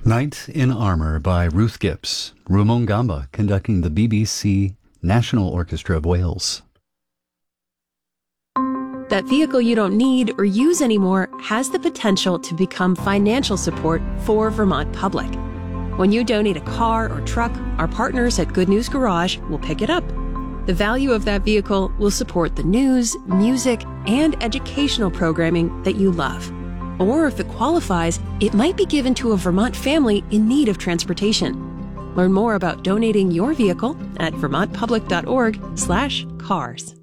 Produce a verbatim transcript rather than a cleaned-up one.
Knight in Armour by Ruth Gibbs. Rumon Gamba conducting the B B C National Orchestra of Wales. That vehicle you don't need or use anymore has the potential to become financial support for Vermont Public. When you donate a car or truck, our partners at Good News Garage will pick it up. The value of that vehicle will support the news, music, and educational programming that you love. Or if it qualifies, it might be given to a Vermont family in need of transportation. Learn more about donating your vehicle at vermontpublic.org slash cars.